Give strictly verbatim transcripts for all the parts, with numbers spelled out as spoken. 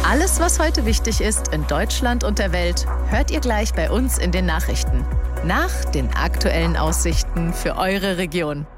Alles, was heute wichtig ist in Deutschland und der Welt, hört ihr gleich bei uns in den Nachrichten. Nach den aktuellen Aussichten für eure Region.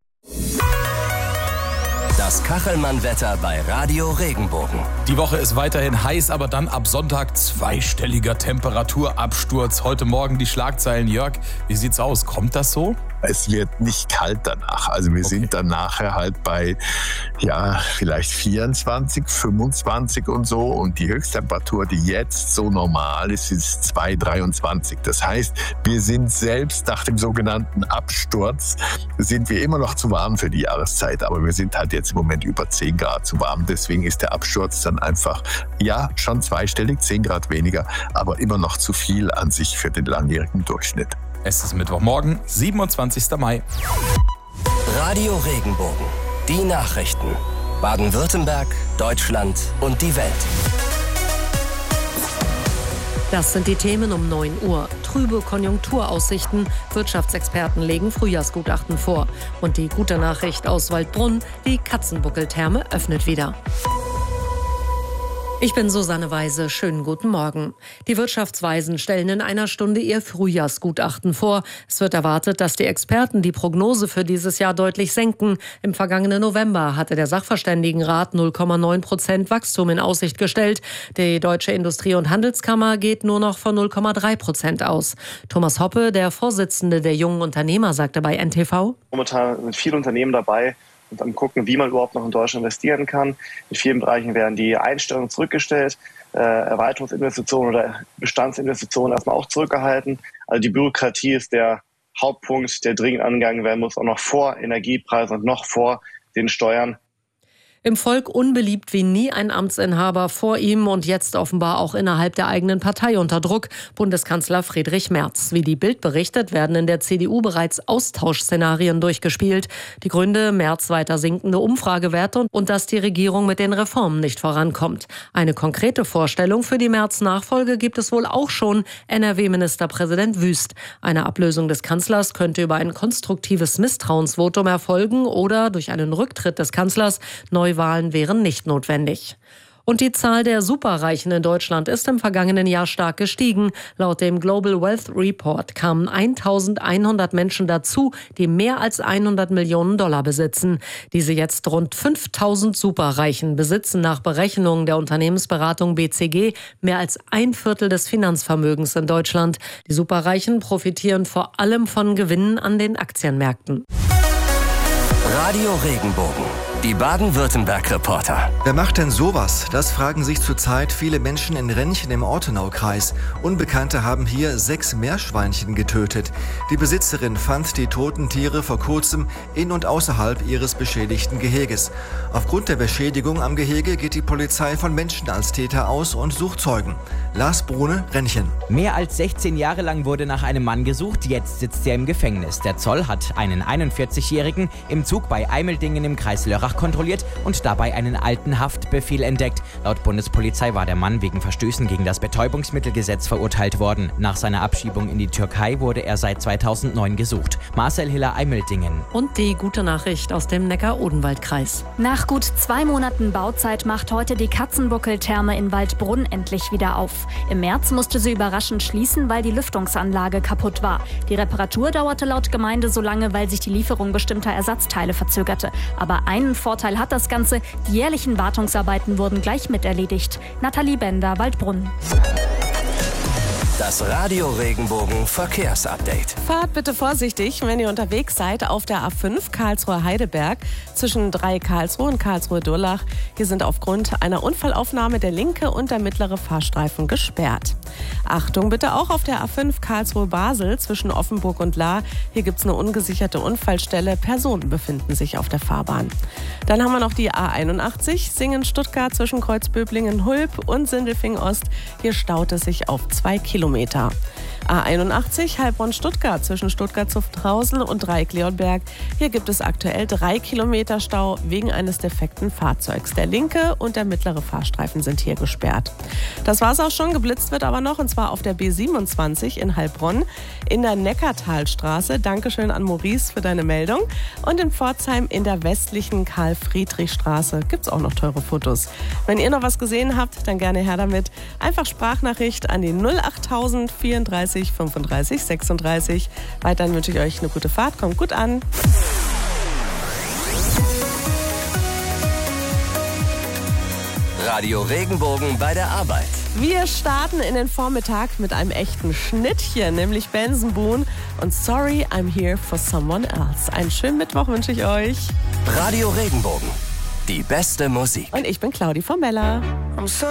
Das Kachelmann-Wetter bei Radio Regenbogen. Die Woche ist weiterhin heiß, aber dann ab Sonntag zweistelliger Temperaturabsturz. Heute Morgen die Schlagzeilen. Jörg, wie sieht's aus? Kommt das so? Es wird nicht kalt danach. Also wir okay. sind dann nachher halt bei, ja, vielleicht vierundzwanzig, fünfundzwanzig und so. Und die Höchsttemperatur, die jetzt so normal ist, ist zwei Komma dreiundzwanzig. Das heißt, wir sind selbst nach dem sogenannten Absturz, sind wir immer noch zu warm für die Jahreszeit. Aber wir sind halt jetzt im Moment über zehn Grad zu warm. Deswegen ist der Absturz dann einfach, ja, schon zweistellig, zehn Grad weniger, aber immer noch zu viel an sich für den langjährigen Durchschnitt. Es ist Mittwochmorgen, siebenundzwanzigster Mai. Radio Regenbogen. Die Nachrichten. Baden-Württemberg, Deutschland und die Welt. Das sind die Themen um neun Uhr. Trübe Konjunkturaussichten. Wirtschaftsexperten legen Frühjahrsgutachten vor. Und die gute Nachricht aus Waldbrunn, die Katzenbuckeltherme öffnet wieder. Ich bin Susanne Weise. Schönen guten Morgen. Die Wirtschaftsweisen stellen in einer Stunde ihr Frühjahrsgutachten vor. Es wird erwartet, dass die Experten die Prognose für dieses Jahr deutlich senken. Im vergangenen November hatte der Sachverständigenrat null Komma neun Prozent Wachstum in Aussicht gestellt. Die Deutsche Industrie- und Handelskammer geht nur noch von null Komma drei Prozent aus. Thomas Hoppe, der Vorsitzende der jungen Unternehmer, sagte bei N T V: Momentan sind viele Unternehmen dabei und am gucken, wie man überhaupt noch in Deutschland investieren kann. In vielen Bereichen werden die Einstellungen zurückgestellt, äh, Erweiterungsinvestitionen oder Bestandsinvestitionen erstmal auch zurückgehalten. Also die Bürokratie ist der Hauptpunkt, der dringend angegangen werden muss, auch noch vor Energiepreisen und noch vor den Steuern. Im Volk unbeliebt wie nie ein Amtsinhaber vor ihm und jetzt offenbar auch innerhalb der eigenen Partei unter Druck. Bundeskanzler Friedrich Merz. Wie die Bild berichtet, werden in der C D U bereits Austauschszenarien durchgespielt. Die Gründe: Merz weiter sinkende Umfragewerte und dass die Regierung mit den Reformen nicht vorankommt. Eine konkrete Vorstellung für die Merz-Nachfolge gibt es wohl auch schon. N R W-Ministerpräsident Wüst. Eine Ablösung des Kanzlers könnte über ein konstruktives Misstrauensvotum erfolgen oder durch einen Rücktritt des Kanzlers. Neu Wahlen wären nicht notwendig. Und die Zahl der Superreichen in Deutschland ist im vergangenen Jahr stark gestiegen. Laut dem Global Wealth Report kamen eintausendeinhundert Menschen dazu, die mehr als hundert Millionen Dollar besitzen. Diese jetzt rund fünftausend Superreichen besitzen nach Berechnungen der Unternehmensberatung B C G mehr als ein Viertel des Finanzvermögens in Deutschland. Die Superreichen profitieren vor allem von Gewinnen an den Aktienmärkten. Radio Regenbogen. Die Baden-Württemberg-Reporter. Wer macht denn sowas? Das fragen sich zurzeit viele Menschen in Rennchen im Ortenaukreis. Unbekannte haben hier sechs Meerschweinchen getötet. Die Besitzerin fand die toten Tiere vor kurzem in und außerhalb ihres beschädigten Geheges. Aufgrund der Beschädigung am Gehege geht die Polizei von Menschen als Täter aus und sucht Zeugen. Lars Brune, Rennchen. Mehr als sechzehn Jahre lang wurde nach einem Mann gesucht, jetzt sitzt er im Gefängnis. Der Zoll hat einen einundvierzigjährigen im Zug bei Eimeldingen im Kreis Lörrach kontrolliert und dabei einen alten Haftbefehl entdeckt. Laut Bundespolizei war der Mann wegen Verstößen gegen das Betäubungsmittelgesetz verurteilt worden. Nach seiner Abschiebung in die Türkei wurde er seit zweitausendneun gesucht. Marcel Hiller, Eimeldingen. Und die gute Nachricht aus dem Neckar-Odenwald-Kreis. Nach gut zwei Monaten Bauzeit macht heute die Katzenbuckeltherme in Waldbrunn endlich wieder auf. Im März musste sie überraschend schließen, weil die Lüftungsanlage kaputt war. Die Reparatur dauerte laut Gemeinde so lange, weil sich die Lieferung bestimmter Ersatzteile verzögerte. Aber einen Vorteil hat das Ganze: die jährlichen Wartungsarbeiten wurden gleich mit erledigt. Nathalie Bender, Waldbrunn. Das Radio Regenbogen Verkehrsupdate. Fahrt bitte vorsichtig, wenn ihr unterwegs seid auf der A fünf Karlsruhe-Heidelberg zwischen drei Karlsruhe und Karlsruhe-Durlach. Hier sind aufgrund einer Unfallaufnahme der linke und der mittlere Fahrstreifen gesperrt. Achtung bitte auch auf der A fünf Karlsruhe-Basel zwischen Offenburg und Lahr. Hier gibt es eine ungesicherte Unfallstelle. Personen befinden sich auf der Fahrbahn. Dann haben wir noch die A einundachtzig Singen-Stuttgart zwischen Kreuzböblingen-Hulb und Sindelfingen-Ost. Hier staut es sich auf zwei Kilometer. A einundachtzig Heilbronn-Stuttgart zwischen Stuttgart-Zuffenhausen und Dreieck-Leonberg. Hier gibt es aktuell drei Kilometer Stau wegen eines defekten Fahrzeugs. Der linke und der mittlere Fahrstreifen sind hier gesperrt. Das war's auch schon. Geblitzt wird aber noch, und zwar auf der B siebenundzwanzig in Heilbronn, in der Neckartalstraße. Dankeschön an Maurice für deine Meldung. Und in Pforzheim in der westlichen Karl-Friedrich-Straße gibt's auch noch teure Fotos. Wenn ihr noch was gesehen habt, dann gerne her damit. Einfach Sprachnachricht an die null achttausend vierunddreißig fünfunddreißig sechsunddreißig. Weiterhin wünsche ich euch eine gute Fahrt. Kommt gut an. Radio Regenbogen bei der Arbeit. Wir starten in den Vormittag mit einem echten Schnittchen, nämlich Benson Boone und Sorry, I'm Here for Someone Else. Einen schönen Mittwoch wünsche ich euch. Radio Regenbogen, die beste Musik. Und ich bin Claudi Formella.